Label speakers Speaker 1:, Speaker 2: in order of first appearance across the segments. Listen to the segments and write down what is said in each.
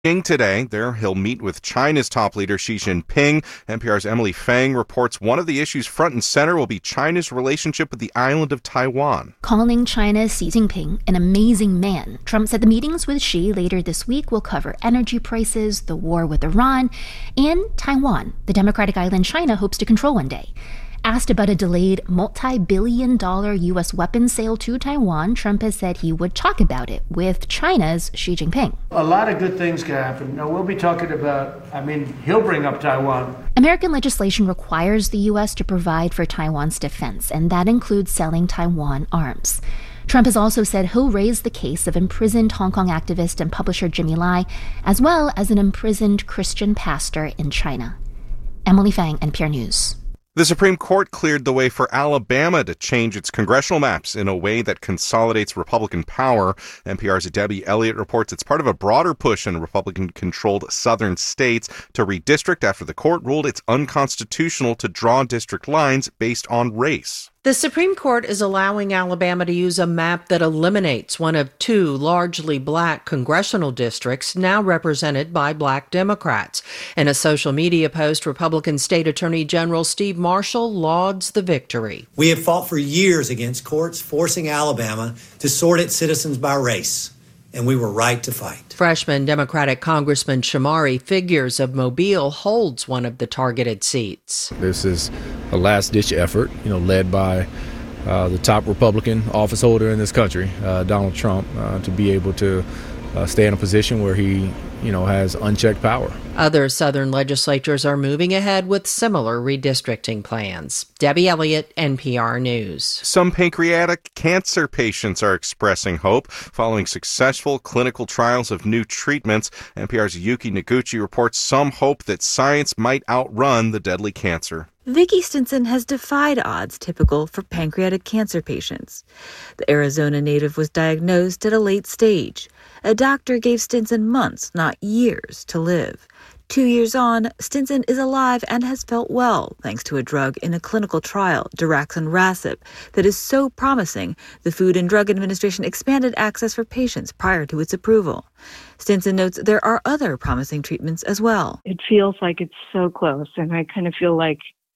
Speaker 1: Today. There, he'll meet with China's top leader Xi Jinping. NPR's Emily Fang reports one of the issues front and center will be China's relationship with the island of Taiwan.
Speaker 2: Calling China's Xi Jinping an amazing man, Trump said the meetings with Xi later this week will cover energy prices, the war with Iran, and Taiwan, the democratic island China hopes to control one day. Asked about a delayed multi-billion-dollar U.S. weapons sale to Taiwan, Trump has said he would talk about it with China's Xi Jinping.
Speaker 3: A lot of good things can happen. Now, we'll be talking about, he'll bring up Taiwan.
Speaker 2: American legislation requires the U.S. to provide for Taiwan's defense, and that includes selling Taiwan arms. Trump has also said he'll raise the case of imprisoned Hong Kong activist and publisher Jimmy Lai, as well as an imprisoned Christian pastor in China. Emily Fang, NPR News.
Speaker 1: The Supreme Court cleared the way for Alabama to change its congressional maps in a way that consolidates Republican power. NPR's Debbie Elliott reports it's part of a broader push in Republican-controlled southern states to redistrict after the court ruled it's unconstitutional to draw district lines based on race.
Speaker 4: The Supreme Court is allowing Alabama to use a map that eliminates one of two largely black congressional districts now represented by black Democrats. In a social media post, Republican State Attorney General Steve Marshall lauds the victory.
Speaker 5: We have fought for years against courts forcing Alabama to sort its citizens by race, and we were right to fight.
Speaker 4: Freshman Democratic Congressman Shamari Figures of Mobile holds one of the targeted seats.
Speaker 6: This is a last-ditch effort, led by the top Republican office holder in this country, Donald Trump, to be able to stay in a position where he, has unchecked power.
Speaker 4: Other Southern legislatures are moving ahead with similar redistricting plans. Debbie Elliott, NPR News.
Speaker 1: Some pancreatic cancer patients are expressing hope following successful clinical trials of new treatments. NPR's Yuki Noguchi reports some hope that science might outrun the deadly cancer.
Speaker 7: Vicki Stinson has defied odds typical for pancreatic cancer patients. The Arizona native was diagnosed at a late stage. A doctor gave Stinson months, not years, to live. 2 years on, Stinson is alive and has felt well, thanks to a drug in a clinical trial, daraxonrasib, that is so promising, the Food and Drug Administration expanded access for patients prior to its approval. Stinson notes there are other promising treatments as well.
Speaker 8: It feels like it's so close, and I kind of feel like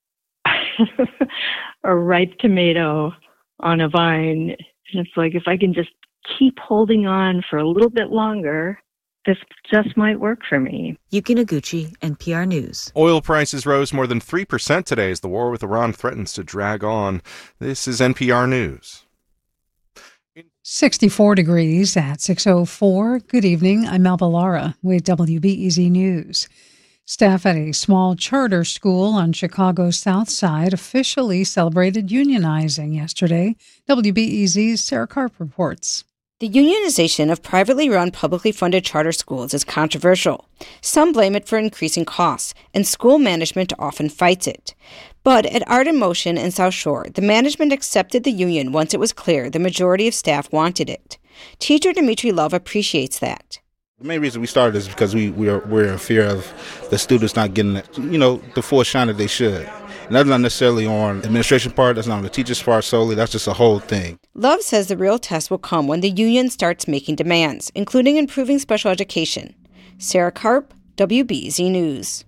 Speaker 8: a ripe tomato on a vine. And it's like, if I can just keep holding on for a little bit longer, this just might work for me.
Speaker 7: Yuki Noguchi, NPR News.
Speaker 1: Oil prices rose more than 3% today as the war with Iran threatens to drag on. This is NPR News.
Speaker 9: 64 degrees at 6:04. Good evening. I'm Melba Lara with WBEZ News. Staff at a small charter school on Chicago's South Side officially celebrated unionizing yesterday. WBEZ's Sarah Karp reports.
Speaker 10: The unionization of privately run, publicly funded charter schools is controversial. Some blame it for increasing costs, and school management often fights it. But at Art in Motion in South Shore, the management accepted the union once it was clear the majority of staff wanted it. Teacher Dimitri Love appreciates that.
Speaker 11: The main reason we started is because we're in fear of the students not getting the full shine that they should. And that's not necessarily on the administration part, that's not on the teachers' part solely, that's just a whole thing.
Speaker 10: Love says the real test will come when the union starts making demands, including improving special education. Sarah Karp, WBEZ News.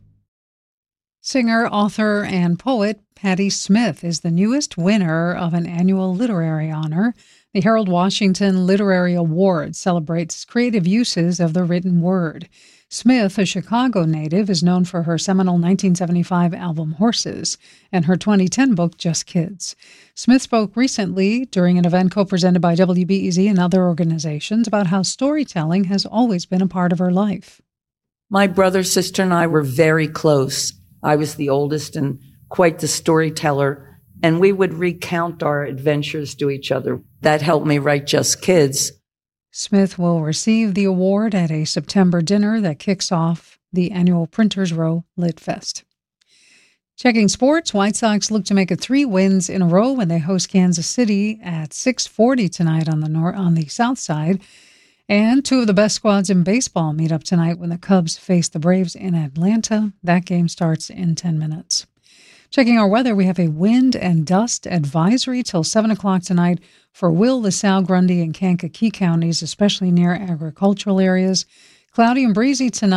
Speaker 9: Singer, author, and poet Patti Smith is the newest winner of an annual literary honor. The Harold Washington Literary Award celebrates creative uses of the written word. Smith, a Chicago native, is known for her seminal 1975 album Horses and her 2010 book Just Kids. Smith spoke recently during an event co-presented by WBEZ and other organizations about how storytelling has always been a part of her life.
Speaker 12: My brother, sister, and I were very close. I was the oldest and quite the storyteller, and we would recount our adventures to each other. That helped me write Just Kids.
Speaker 9: Smith will receive the award at a September dinner that kicks off the annual Printers Row Lit Fest. Checking sports, White Sox look to make it 3 wins in a row when they host Kansas City at 6:40 tonight on the south side. And 2 of the best squads in baseball meet up tonight when the Cubs face the Braves in Atlanta. That game starts in 10 minutes. Checking our weather, we have a wind and dust advisory till 7 o'clock tonight for Will, LaSalle, Grundy, and Kankakee counties, especially near agricultural areas. Cloudy and breezy tonight.